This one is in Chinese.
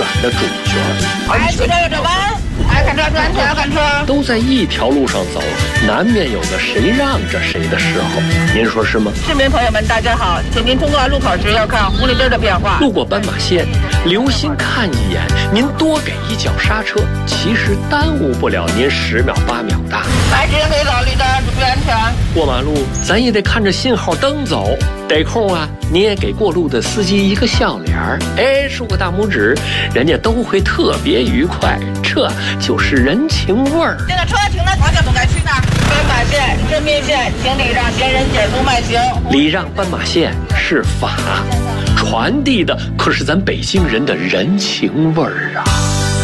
的主角。 爱骑车有这弯，爱看车专车看车， 都在一条路上走，难免有个谁让着谁的时候，您说是吗？ 市民朋友们，大家好，请您通过路口时要看红绿灯的变化。 路过斑马线，留心看一眼，您多给一脚刹车，其实耽误不了您10秒8秒的。 白纸黑道绿灯，注意安全。 过马路咱也得看着信号灯走，得空啊，你也给过路的司机一个笑脸儿，哎，竖个大拇指，人家都会特别愉快，这就是人情味儿。 这个车停的方向不该去哪儿？斑马线、真命线，请礼让行人减速慢行。 礼让斑马线是法，传递的可是咱北京人的人情味儿啊。